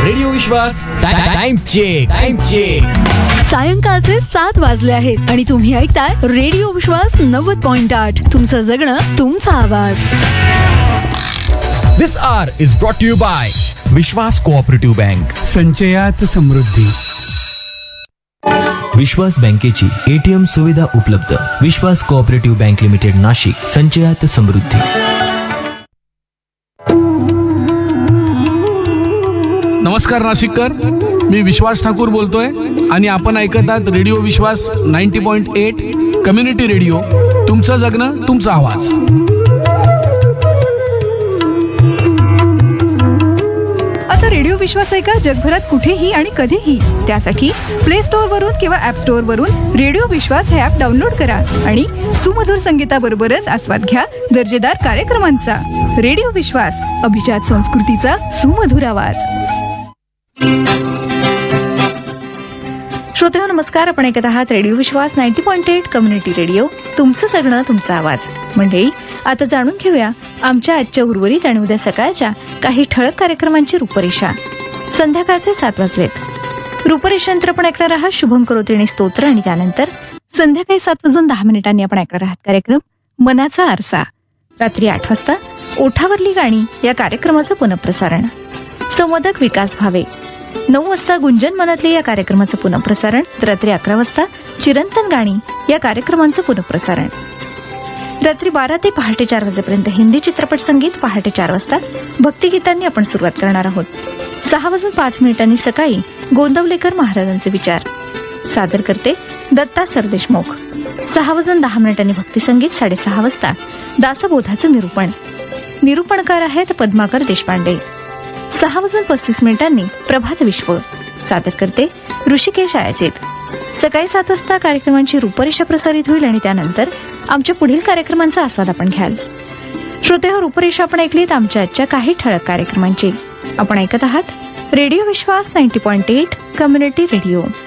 Radio विश्वास time check. सायंकाळचे 7 वाजले आहेत आणि तुम्ही ऐकताय रेडिओ विश्वास 90.8. तुमचं जगणं तुमचा आवाज. This hour is brought to you by Vishwas cooperative bank. संचयात समृद्धी. विश्वास बँकेची ATM सुविधा उपलब्ध. विश्वास कोऑपरेटिव्ह बँक लिमिटेड नाशिक. संचयात समृद्धी. नमस्कार नाशिककर, मी विश्वास ठाकूर बोलतोय आणि आपण ऐकत आहात रेडिओ विश्वास 90.8 कम्युनिटी रेडिओ. तुमचं जगणं तुमचा आवाज. आता रेडिओ विश्वास ऐका जगभरात कुठेही आणि कधीही. त्यासाठी प्ले स्टोअर वरून किंवा ऍप स्टोअर वरून रेडिओ विश्वास हे ऍप डाउनलोड करा आणि सुमधुर संगीताबरोबरच आस्वाद घ्या दर्जेदार कार्यक्रमांचा. रेडिओ विश्वास, अभिजात संस्कृतीचा सुमधुर आवाज. श्रोतेहो नमस्कार, आपण ऐकत आहात रेडिओ विश्वास 90.8 कम्युनिटी रेडिओ. तुमचं जगणं तुमचा आवाज. मंडळी, आता जाणून घेऊया आमच्या आजच्या उर्वरित आणि उद्या सकाळच्या काही ठळक कार्यक्रमांची रूपरेषा. संध्याकाळचे 7 वाजलेत. रूपरेषांतर आपण ऐकणार आहात शुभम करोतीने स्तोत्र आणि त्यानंतर संध्याकाळी 7:10 आपण ऐकणार आहात कार्यक्रम मनाचा आरसा. रात्री 8 वाजता ओठावरली गाणी या कार्यक्रमाचं पुनःप्रसारण. संवादक विकास भावे. 9 वाजता गुंजन मनातले या कार्यक्रमाचं पुनःप्रसारण. रात्री 11 वाजता चिरंतन गाणी या कार्यक्रमांचं पुनःप्रसारण. रात्री 12 ते पहाटे 4 वाजेपर्यंत हिंदी चित्रपट संगीत. पहाटे 4 वाजता भक्तिगीतांनी आपण सुरुवात करणार आहोत. 6:05 सकाळी गोंदवलेकर महाराजांचे विचार. सादर करते दत्ता सरदेशमुख. 6:10 भक्तिसंगीत. 6:30 वाजता दासबोधाचं निरूपण. निरूपणकार आहेत पद्माकर देशपांडे. 6:35 प्रभात विश्व. सादर करते ऋषिकेश आयाचित. सकाळी 7 वाजता कार्यक्रमांची रूपरेषा प्रसारित होईल आणि त्यानंतर आमच्या पुढील कार्यक्रमांचा आस्वाद आपण घ्याल. श्रोतेहो, रूपरेषा आपण ऐकलीत आमच्या आजच्या काही ठळक कार्यक्रमांची. आपण ऐकत आहात रेडिओ विश्वास 90.8 कम्युनिटी रेडिओ.